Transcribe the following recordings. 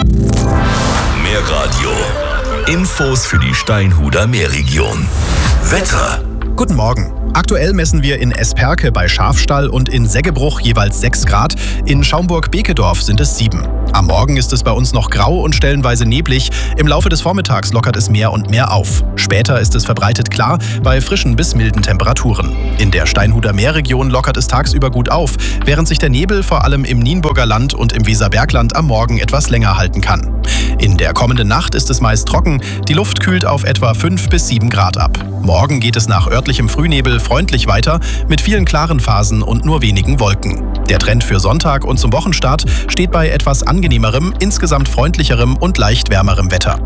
Mehr Radio. Infos für die Steinhuder Meerregion. Wetter. Guten Morgen. Aktuell messen wir in Esperke bei Schafstall und in Seggebruch jeweils 6 Grad. In Schaumburg-Bekedorf sind es 7. Am Morgen ist es bei uns noch grau und stellenweise neblig. Im Laufe des Vormittags lockert es mehr und mehr auf. Später ist es verbreitet klar bei frischen bis milden Temperaturen. In der Steinhuder Meerregion lockert es tagsüber gut auf, während sich der Nebel vor allem im Nienburger Land und im Weserbergland am Morgen etwas länger halten kann. In der kommenden Nacht ist es meist trocken. Die Luft kühlt auf etwa 5 bis 7 Grad ab. Morgen geht es nach örtlichem Frühnebel freundlich weiter mit vielen klaren Phasen und nur wenigen Wolken. Der Trend für Sonntag und zum Wochenstart steht bei etwas angenehmerem, insgesamt freundlicherem und leicht wärmerem Wetter.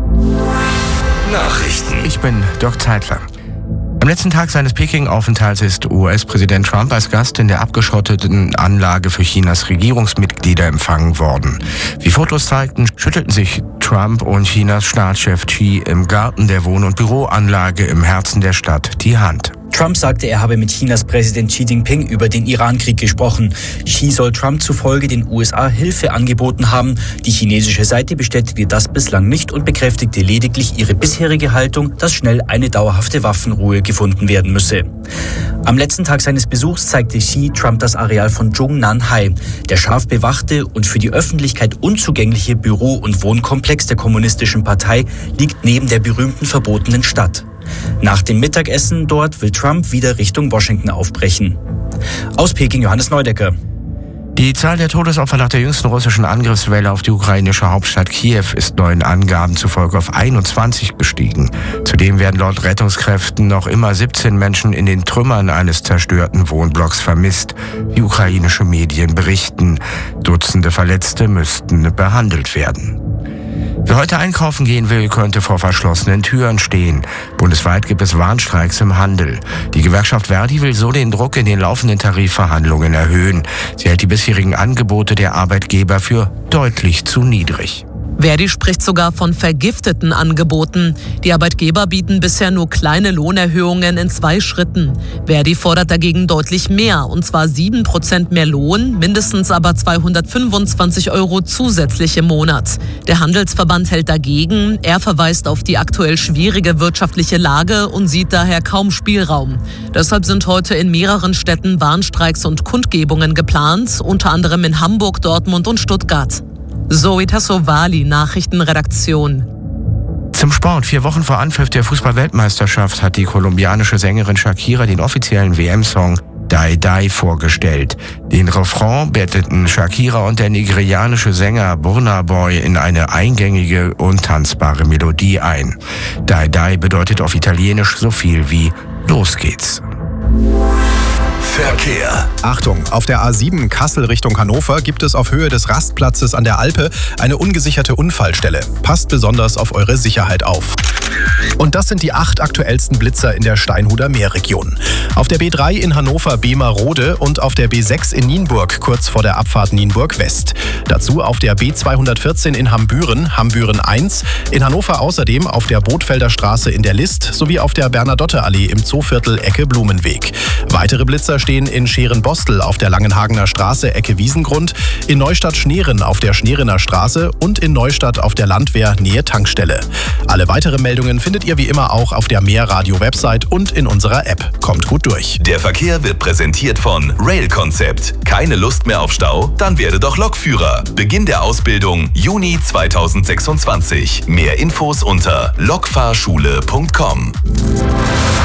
Nachrichten. Ich bin Dirk Zeitler. Am letzten Tag seines Peking-Aufenthalts ist US-Präsident Trump als Gast in der abgeschotteten Anlage für Chinas Regierungsmitglieder empfangen worden. Wie Fotos zeigten, schüttelten sich Trump und Chinas Staatschef Xi im Garten der Wohn- und Büroanlage im Herzen der Stadt die Hand. Trump sagte, er habe mit Chinas Präsident Xi Jinping über den Irankrieg gesprochen. Xi soll Trump zufolge den USA Hilfe angeboten haben. Die chinesische Seite bestätigte das bislang nicht und bekräftigte lediglich ihre bisherige Haltung, dass schnell eine dauerhafte Waffenruhe gefunden werden müsse. Am letzten Tag seines Besuchs zeigte Xi Trump das Areal von Zhongnanhai. Der scharf bewachte und für die Öffentlichkeit unzugängliche Büro- und Wohnkomplex der Kommunistischen Partei liegt neben der berühmten verbotenen Stadt. Nach dem Mittagessen dort will Trump wieder Richtung Washington aufbrechen. Aus Peking Johannes Neudecker. Die Zahl der Todesopfer nach der jüngsten russischen Angriffswelle auf die ukrainische Hauptstadt Kiew ist neuen Angaben zufolge auf 21 gestiegen. Zudem werden laut Rettungskräften noch immer 17 Menschen in den Trümmern eines zerstörten Wohnblocks vermisst, wie ukrainische Medien berichten. Dutzende Verletzte müssten behandelt werden. Wer heute einkaufen gehen will, könnte vor verschlossenen Türen stehen. Bundesweit gibt es Warnstreiks im Handel. Die Gewerkschaft Verdi will so den Druck in den laufenden Tarifverhandlungen erhöhen. Sie hält die bisherigen Angebote der Arbeitgeber für deutlich zu niedrig. Verdi spricht sogar von vergifteten Angeboten. Die Arbeitgeber bieten bisher nur kleine Lohnerhöhungen in 2 Schritten. Verdi fordert dagegen deutlich mehr, und zwar 7% mehr Lohn, mindestens aber 225 € zusätzlich im Monat. Der Handelsverband hält dagegen. Er verweist auf die aktuell schwierige wirtschaftliche Lage und sieht daher kaum Spielraum. Deshalb sind heute in mehreren Städten Warnstreiks und Kundgebungen geplant, unter anderem in Hamburg, Dortmund und Stuttgart. Zoe Tassovali, Nachrichtenredaktion. Zum Sport. 4 Wochen vor Anpfiff der Fußball-Weltmeisterschaft hat die kolumbianische Sängerin Shakira den offiziellen WM-Song Die Die vorgestellt. Den Refrain betteten Shakira und der nigerianische Sänger Burna Boy in eine eingängige und tanzbare Melodie ein. Die Die bedeutet auf Italienisch so viel wie Los geht's. Verkehr. Achtung, auf der A7 Kassel Richtung Hannover gibt es auf Höhe des Rastplatzes an der Alpe eine ungesicherte Unfallstelle. Passt besonders auf eure Sicherheit auf. Und das sind die 8 aktuellsten Blitzer in der Steinhuder Meerregion. Auf der B3 in Hannover Bemerode und auf der B6 in Nienburg kurz vor der Abfahrt Nienburg West. Dazu auf der B214 in Hambüren, Hambüren 1, in Hannover außerdem auf der Bothfelder Straße in der List sowie auf der Bernadotte-Allee im Zooviertel Ecke Blumenweg. Weitere Blitzer stehen in Scheren-Bostel auf der Langenhagener Straße Ecke Wiesengrund, in Neustadt-Schneeren auf der Schnerener Straße und in Neustadt auf der Landwehr Nähe Tankstelle. Alle weiteren Meldungen findet ihr wie immer auch auf der Meerradio-Website und in unserer App. Kommt gut durch. Der Verkehr wird präsentiert von Rail Concept. Keine Lust mehr auf Stau? Dann werde doch Lokführer. Beginn der Ausbildung Juni 2026. Mehr Infos unter lokfahrschule.com.